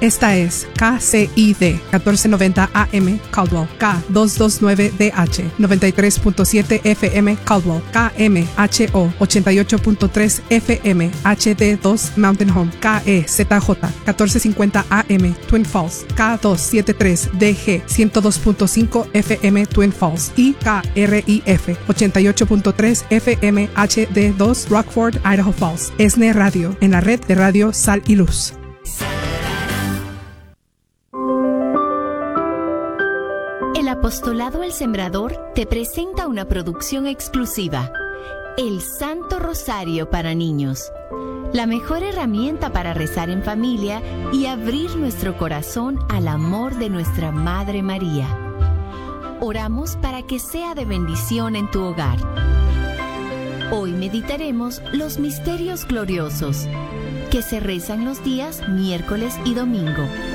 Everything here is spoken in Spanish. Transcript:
Esta es KCID 1490 AM Caldwell, K229DH 93.7 FM Caldwell, KMHO 88.3 FM HD2 Mountain Home, KEZJ 1450 AM Twin Falls, K273DG 102.5 FM Twin Falls y KRIF 88.3 FM HD2 Rockford, Idaho Falls. ESNE Radio, en la red de Radio Sal y Luz. El Apostolado El Sembrador te presenta una producción exclusiva, El Santo Rosario para Niños, la mejor herramienta para rezar en familia y abrir nuestro corazón al amor de nuestra Madre María. Oramos para que sea de bendición en tu hogar. Hoy meditaremos los misterios gloriosos, que se rezan los días miércoles y domingo.